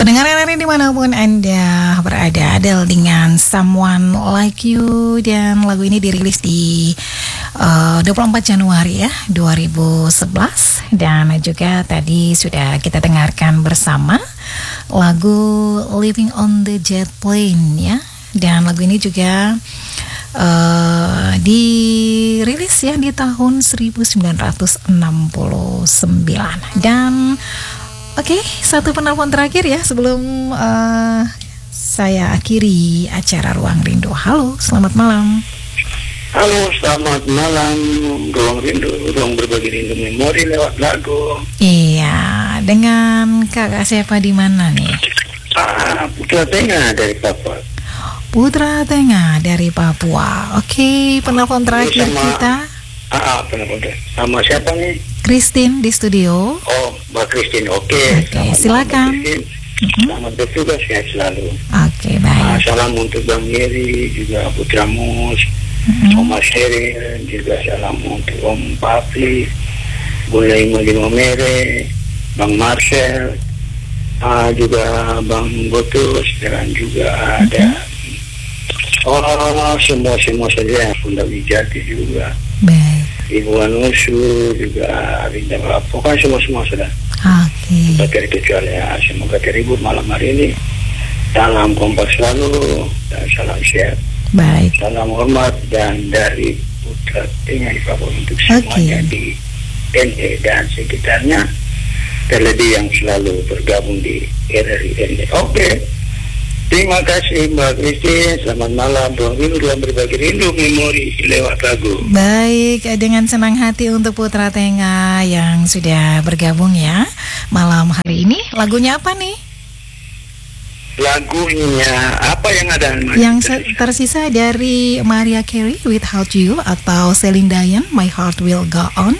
Pendengar RRI dimanapun Anda berada, Adele dengan Someone Like You. Dan lagu ini dirilis di 24 Januari ya 2011. Dan juga tadi sudah kita dengarkan bersama lagu Living on the Jet Plane ya. Dan lagu ini juga dirilis ya di tahun 1969. Dan oke, satu penelpon terakhir ya sebelum saya akhiri acara Ruang Rindu. Halo, selamat malam. Halo, selamat malam. Ruang Rindu, ruang berbagi rindu memori lewat lagu. Iya, dengan kakak siapa di mana nih? Putra Tengah dari Papua. Putra Tengah dari Papua. Oke, penelpon terakhir kita. Penelpon sama siapa nih? Christine di studio. Oh, Mbak Christine. Oke, silakan. Selamat bertugas, sehat selalu. Oke, baik. Salam untuk Bang Yeri, juga Putra Mus, Oma Sherin, juga salam untuk Om Papi, Bunda Imogino Mere, Bang Marcel, juga Bang Botus, dan juga ada semua saja, Bunda Wijati juga. Baik. Ibu Anusu juga Rinda, pokoknya semua sudah. Oke. Terkecuali ya, semoga terhibur malam hari ini. Salam kompak selalu dan salam sehat. Baik. Salam hormat dan dari Putra Tengah di Papua untuk semuanya di NE dan sekitarnya, terlebih yang selalu bergabung di RRI NE. Oke. Terima kasih Mbak Christine, selamat malam. Ruang Rindu, ruang berbagi rindu memori lewat lagu. Baik, dengan senang hati untuk Putra Tengah yang sudah bergabung ya malam hari ini. Lagunya apa nih? Lagunya apa yang ada? Yang tersisa dari Mariah Carey, Without You, atau Celine Dion, My Heart Will Go On.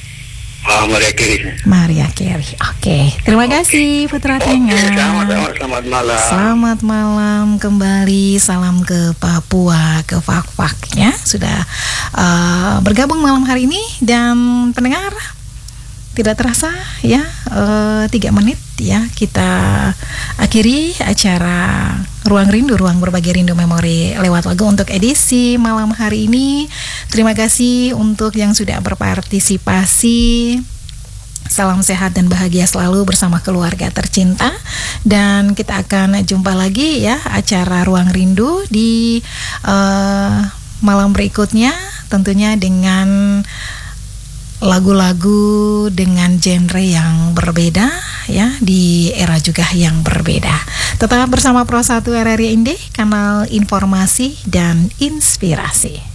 Mariah Carey. Oke, terima kasih Putra Tengah. Selamat malam. Selamat malam kembali. Salam ke Papua, ke Fak-Fak ya. Sudah bergabung malam hari ini. Dan pendengar, tidak terasa ya 3 menit ya kita akhiri acara Ruang Rindu, ruang berbagi rindu memori lewat lagu untuk edisi malam hari ini. Terima kasih untuk yang sudah berpartisipasi. Salam sehat dan bahagia selalu bersama keluarga tercinta. Dan kita akan jumpa lagi ya acara Ruang Rindu di malam berikutnya, tentunya dengan lagu-lagu dengan genre yang berbeda ya, di era juga yang berbeda. Tetap bersama Pro 1 RRI Indie, kanal informasi dan inspirasi.